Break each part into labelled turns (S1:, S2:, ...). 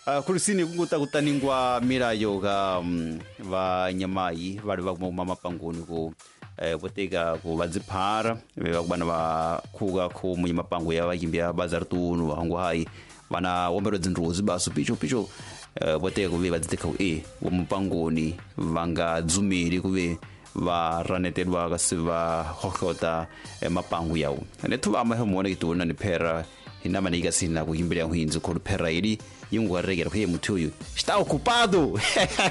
S1: kurisini kunguta kutaningwa mirayo ga va nyamai vari va mama pangoni ku botega ku vadzipara vakubana va khuga khu mumapango ya vayimbya bazartunu hangu hai vana wombero dzindruzi basu picho botega ku vadziteka wo mupangoni vanga dzumiri kuve va ranetelwa ka siva hokhota mapango yawo ne thuva ma hemone kitona ni phera hina maniga sina ku yimbya hu hinzu ku phera ili yingwa regera ku muthuyu está ocupado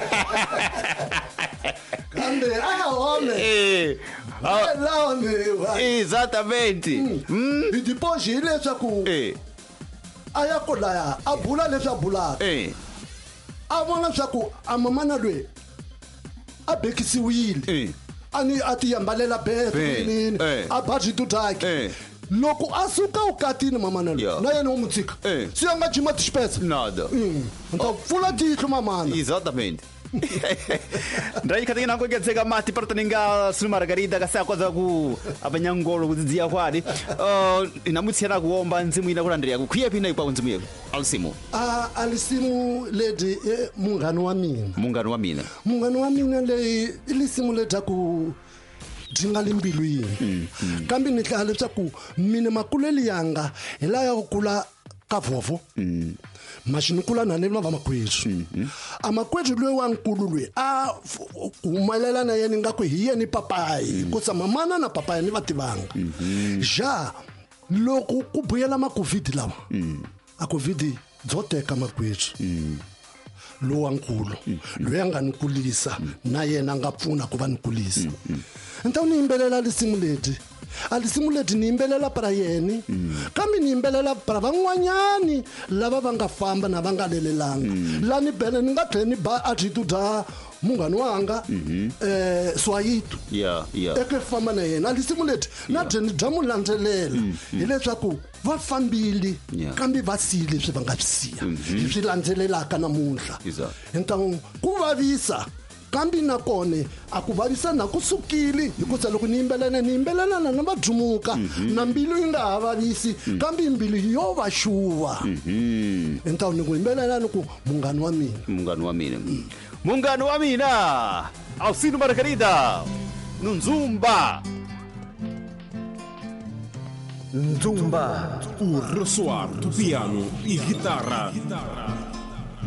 S2: Kande homem lá onde
S1: exatamente
S2: e depois ele leswaku aya kolaya abula leswabula a vona leswaku a mamana lwe a bekisiwile ani ati yambalela bebe a budget utaki loko asuka ukatini mamana lwe na yena umutsika si anga jima tishpesa
S1: nada
S2: então fula titlo mamana
S1: exatamente ndai katina ko getseka mati partaninga Sri Margarida ka sa kwaza ku abanyangolo kudziya kwadi inamutsira kuomba nzimu ina kulandria kukhwiya phina ikwa nzimu yeko
S2: alisimu ledi mungano wa mina le ilisimu leda ku dingale mbilwini kambe ni hlale tsaku mina makuleli yanga hela ya kula ka vovo mashinikula nane lava makwethu amakwethu lwe wankululwe a umalela na yena ngakho hiye ni papai kutsa mamana na papai ni vativanga ja loko ku buyela ma covid lawa a covid dzoteka makwethu lo wankulu lo yanga nikulisa na yena nga pfuna ku va nikulisa ntawu ni imbelela alisimu leti ni imbelela para yeni kambe ni imbelela para van'wanyani lava va nga famba na va nga lelelanga la ni bele ni nga tlhe ni ba attitude munghani wanga swayito eke famba na yena alisimu leti na tlhe ni bya mu landzelela hileswaku va fambili kambe va siyile leswi va nga swi siya leswi landzelelaka namuntlha ntawu ku vavisa kambi nakone akuvavisa na kusukili hikuza loko ni yimbelelana na vadumuka na mbilu yi nga ha vavisi kambi mbilu yo va xuva entawu ni ku yimbelelani ku mungani
S1: wa mina Sri Margarida Nzumba
S3: o ressoar do piano e guitarra